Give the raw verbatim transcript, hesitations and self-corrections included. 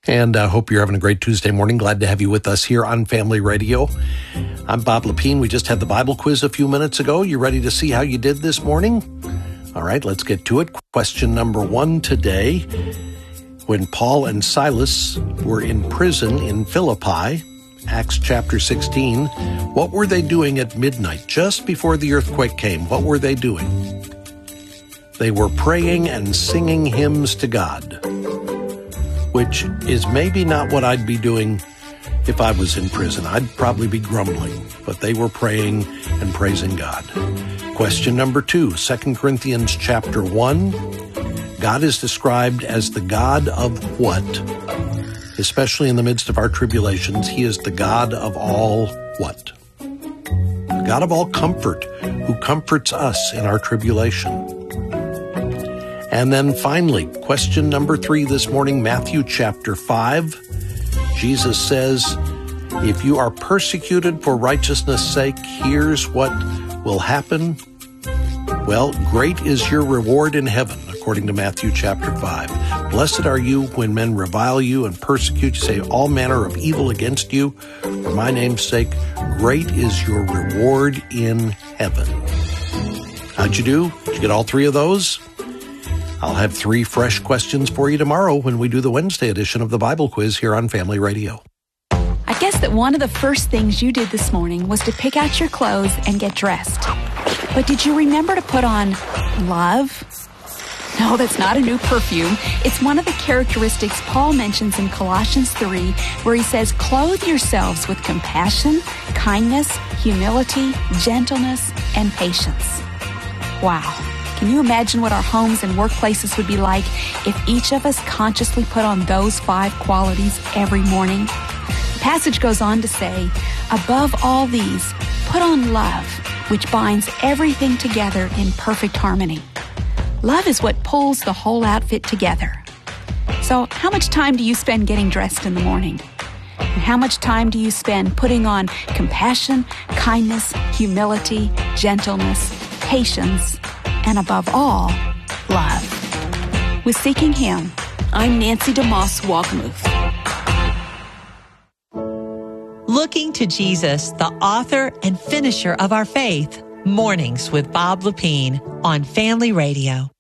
And I uh, hope you're having a great Tuesday morning. Glad to have you with us here on Family Radio. I'm Bob Lepine. We just had the Bible quiz a few minutes ago. You ready to see how you did this morning? All right, let's get to it. Question number one today. When Paul and Silas were in prison in Philippi, Acts chapter sixteen, what were they doing at midnight, just before the earthquake came? What were they doing? They were praying and singing hymns to God, which is maybe not what I'd be doing if I was in prison. I'd probably be grumbling, but they were praying and praising God. Question number two, Second Corinthians chapter one. God is described as the God of what? Especially in the midst of our tribulations, he is the God of all what? The God of all comfort, who comforts us in our tribulation. And then finally, question number three this morning, Matthew chapter five. Jesus says, if you are persecuted for righteousness' sake, here's what will happen. Well, great is your reward in heaven, according to Matthew chapter five. Blessed are you when men revile you and persecute you, say all manner of evil against you. For my name's sake, great is your reward in heaven. How'd you do? Did you get all three of those? I'll have three fresh questions for you tomorrow when we do the Wednesday edition of the Bible Quiz here on Family Radio. I guess that one of the first things you did this morning was to pick out your clothes and get dressed. But did you remember to put on love? No, that's not a new perfume. It's one of the characteristics Paul mentions in Colossians three, where he says, clothe yourselves with compassion, kindness, humility, gentleness, and patience. Wow. Can you imagine what our homes and workplaces would be like if each of us consciously put on those five qualities every morning? The passage goes on to say, above all these, put on love, which binds everything together in perfect harmony. Love is what pulls the whole outfit together. So how much time do you spend getting dressed in the morning? And how much time do you spend putting on compassion, kindness, humility, gentleness, patience, and above all, love? With Seeking Him, I'm Nancy DeMoss Walkmuth. Looking to Jesus, the author and finisher of our faith. Mornings with Bob Lepine on Family Radio.